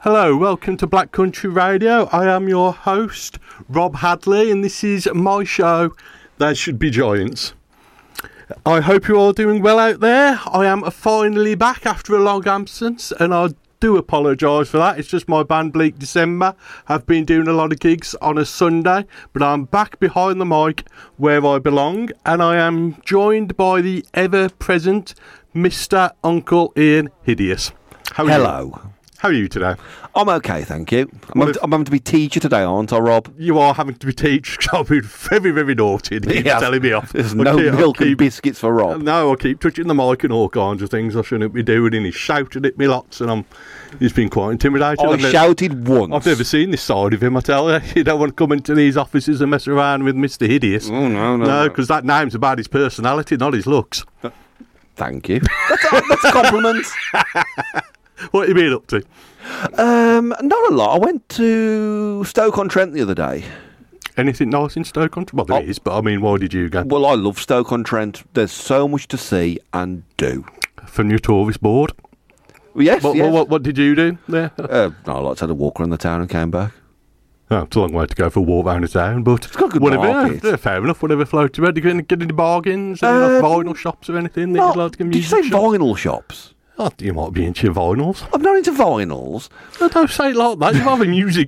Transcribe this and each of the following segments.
Hello, welcome to Black Country Radio. I am your host, Rob Hadley, and this is my show, There Should Be Giants. I hope you're all doing well out there. I am finally back after a long absence, and I do apologise for that. It's just my band Bleak December have been doing a lot of gigs on a Sunday, but I'm back behind the mic where I belong, and I am joined by the ever-present Mr. Uncle Ian Hideous. Hello. How are you today? I'm okay, thank you. I'm having to be teacher today, aren't I, Rob? You are having to be teacher. I've been very, very naughty. You're telling me off. There's no milk and biscuits for Rob. No, I keep touching the mic and all kinds of things I shouldn't be doing, and he's shouted at me lots, and he's been quite intimidating. I shouted once. I've never seen this side of him, I tell you. You don't want to come into these offices and mess around with Mr. Hideous. Oh, no. No, because that name's about his personality, not his looks. Thank you. That's a compliment. What have you been up to? Not a lot. I went to Stoke-on-Trent the other day. Anything nice in Stoke-on-Trent? Well, there is, but I mean, why did you go? Well, I love Stoke-on-Trent. There's so much to see and do. From your tourist board? Yes, yes. What did you do there? I like to had a walk around the town and came back. Oh, it's a long way to go for a walk around the town, but it's got a good whatever. market. Yeah, fair enough. Whatever floats your boat. Did you get any bargains? Any vinyl shops or anything? That you'd like to get did you say vinyl shops? Oh, you might be into your vinyls. I'm not into vinyls. Oh, don't say it like that. You have a music.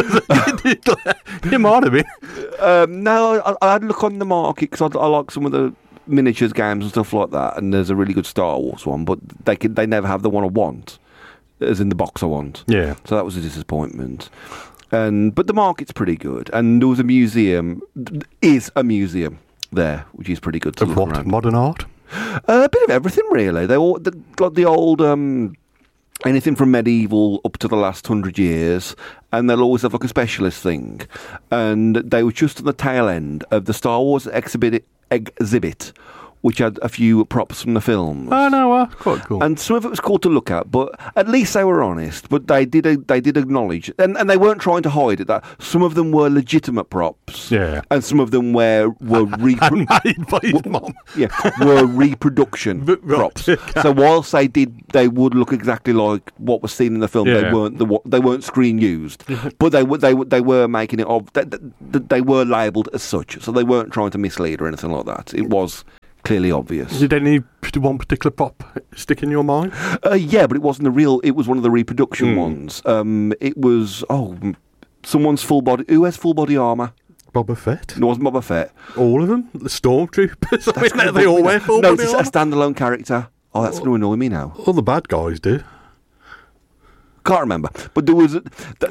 You might have been. No, I had a look on the market because I like some of the miniatures games and stuff like that, and there's a really good Star Wars one, but they never have the one I want, as in the box I want. Yeah. So that was a disappointment. But the market's pretty good, and there was a museum there, which is pretty good to look what? Around. Modern art? A bit of everything, really. They all like the old anything from medieval up to the last 100 years, and they'll always have like a specialist thing. And they were just at the tail end of the Star Wars exhibit, which had a few props from the films. Oh no, quite cool. And some of it was cool to look at, but at least they were honest. But they did acknowledge, and they weren't trying to hide it, that some of them were legitimate props. Yeah. And some of them were made by his mom. Yeah, were reproduction props. Okay. So whilst they would look exactly like what was seen in the film, Yeah. they weren't screen used. But they were making it they were labelled as such. So they weren't trying to mislead or anything like that. It was clearly obvious. Did any one particular prop stick in your mind? Yeah, but it wasn't the real. It was one of the reproduction ones. It was someone's full body. Who has full body armour? Boba Fett. It wasn't Boba Fett. All of them. The stormtroopers. I mean, they all wear full no, body it's armour. a standalone character. Oh, that's going to annoy me now. All the bad guys do. Can't remember, but there was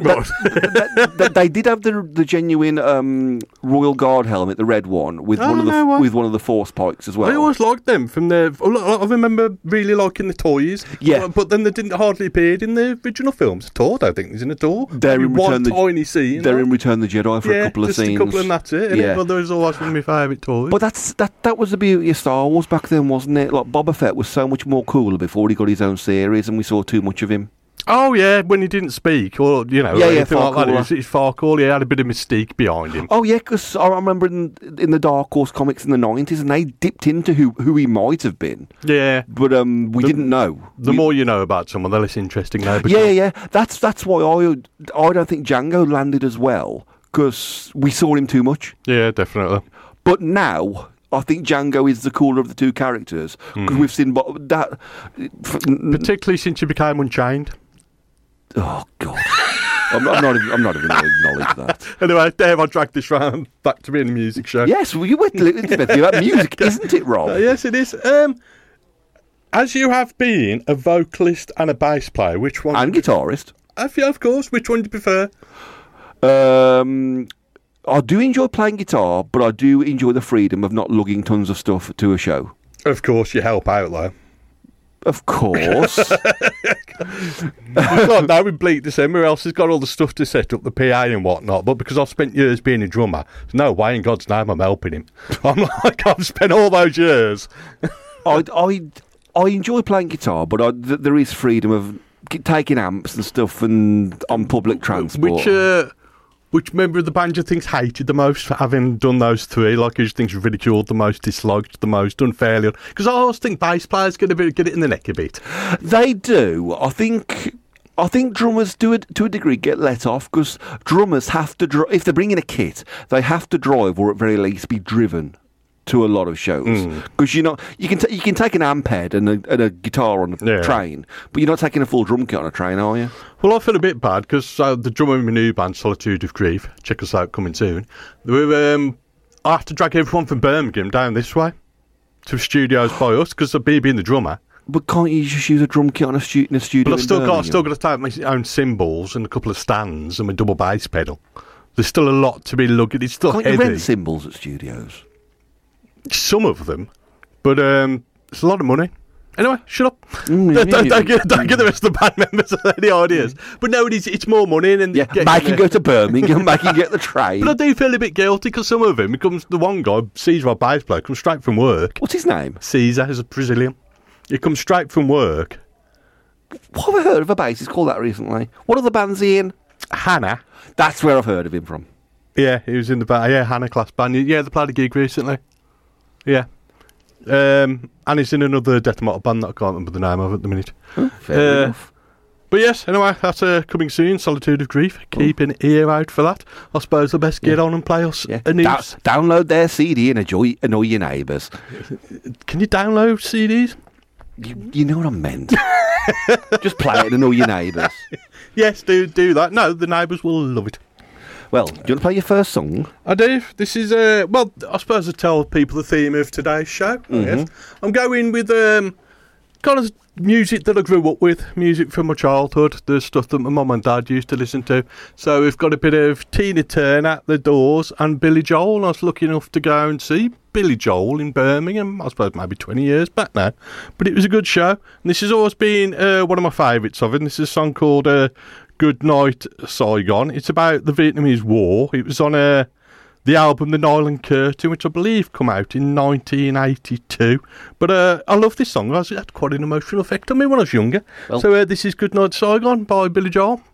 they did have the genuine Royal Guard helmet, the red one, with one of the Force pikes as well. I always liked them from their. I remember really liking the toys. Yeah, but then they didn't hardly appear in the original films at all. I don't think there's in at all. They're in one tiny scene. They're in Return of the Jedi for a couple of scenes. Just a couple, and that's it. Yeah, but those always one of my favourite toys. But that was the beauty of Star Wars back then, wasn't it? Like Boba Fett was so much more cooler before he got his own series, and we saw too much of him. Oh yeah, when he didn't speak, or anything like that. It's far cooler. He had a bit of mystique behind him. Oh yeah, because I remember in the Dark Horse comics in the 90s, and they dipped into who he might have been. Yeah, but we didn't know. The more you know about someone, the less interesting they become. Yeah. That's why I don't think Django landed as well, because we saw him too much. Yeah, definitely. But now I think Django is the cooler of the two characters, because we've seen that. Particularly since you became Unchained. Oh God! I'm not even going to acknowledge that. Anyway, Dave, I dragged this round back to being a music show. Yes, well, you went to about music, isn't it, Rob? Yes, it is. As you have been a vocalist and a bass player, which one? And guitarist. Have you, of course. Which one do you prefer? I do enjoy playing guitar, but I do enjoy the freedom of not lugging tons of stuff to a show. Of course, you help out, though. Of course. Like now with Bleak December, else has got all the stuff to set up the PA and whatnot, but because I've spent years being a drummer, there's no way in God's name I'm helping him. I'm like, I've spent all those years. I enjoy playing guitar, but there is freedom of taking amps and stuff and on public transport. Which member of the band do you think's hated the most for having done those three? Like, who do you think's ridiculed the most, disliked the most, unfairly? Because I always think bass players get it in the neck a bit. They do. I think I think drummers to a degree get let off because drummers have to if they're bringing a kit, they have to drive or at very least be driven to a lot of shows because you can take an amp head and a guitar on a train, but you're not taking a full drum kit on a train, are you? Well, I feel a bit bad because the drummer in my new band, Solitude of Grief, check us out, coming soon. I have to drag everyone from Birmingham down this way to studios by us because of me being the drummer. But can't you just use a drum kit in a studio? But I've still got to take my own cymbals and a couple of stands and my double bass pedal. There's still a lot to be looking. It's still can't heavy. You rent cymbals at studios? Some of them, but it's a lot of money. Anyway, shut up. Don't give the rest of the band members any ideas. But no, it's more money. And make him go to Birmingham, make him get the train. But I do feel a bit guilty because some of him, the one guy, Caesar, our bass player, comes straight from work. What's his name? Caesar, is a Brazilian. He comes straight from work. What have I heard of a bassist called that recently? What other band's he in? Hannah. That's where I've heard of him from. Yeah, he was in the band. Yeah, Hannah class band. Yeah, they played a gig recently. Yeah. And he's in another death metal band that I can't remember the name of at the minute. Fair enough. But yes, anyway, that's coming soon, Solitude of Grief. Keep an ear out for that. I suppose the best get on and play us a news. Download their CD and annoy your neighbours. Can you download CDs? You know what I meant. Just play it and annoy your neighbours. Yes, do that. No, the neighbours will love it. Well, do you want to play your first song? I do. This is, well, I suppose I tell people the theme of today's show. Yes. I'm going with kind of music that I grew up with, music from my childhood, the stuff that my mum and dad used to listen to. So we've got a bit of Tina Turner, The Doors, and Billy Joel. I was lucky enough to go and see Billy Joel in Birmingham, I suppose maybe 20 years back now. But it was a good show. And this has always been one of my favourites of him. This is a song called Good Night Saigon. It's about the Vietnamese War. It was on the album The Nile and Curtain, which I believe come out in 1982. But I love this song. It had quite an emotional effect on me when I was younger. Well, so this is Good Night Saigon by Billy Joel.